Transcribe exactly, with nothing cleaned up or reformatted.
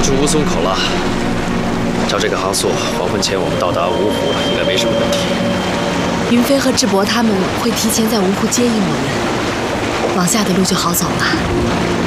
出乌松口了。照这个航速，黄昏前我们到达芜湖应该没什么问题。 云飞和智博他们会提前在芜湖接应我们，往下的路就好走了。